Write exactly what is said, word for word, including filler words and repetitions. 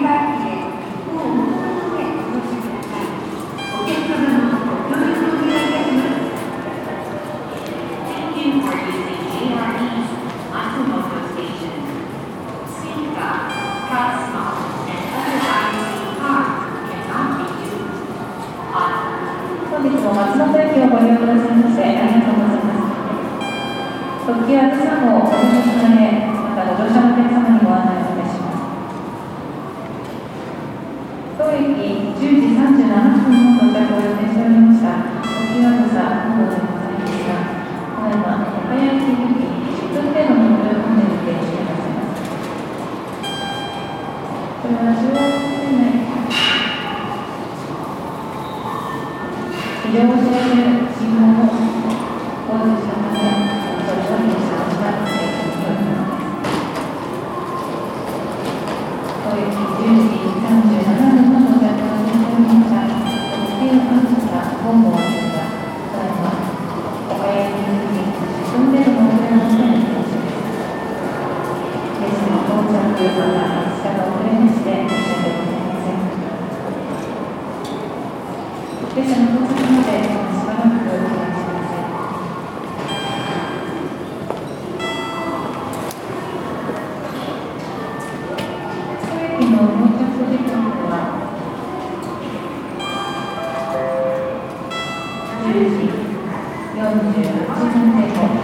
本日も松本駅をご利用くださいましてありがとうございます。特急あずさ号お乗り換え、またご乗車のお客様にご案内をいたします。当駅じゅうじさんじゅうななふんの到着を予定しておりました特急あずさご号でございますが、ただいま岡谷駅行きじゅっぷん程度のご乗車で予定してございます。これは中央線内非常を知らせる信号を工事したため、それを利用したのが正規によるものです。当駅じゅうじさんじゅうななふんの到着を予定しておりました特急あずさご号ですが、ただいま岡谷駅行きじゅっぷん程度の遅れをもって運転中です。列の到着また発車が遅れまして申し訳ございません。列車の到着までしばらくお待ちください。当駅の到着時刻はじゅうじよんじゅうはっぷん程度。